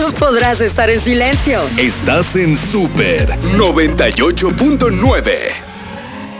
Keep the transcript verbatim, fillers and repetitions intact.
no podrás estar en silencio. Estás en Super noventa y ocho punto nueve.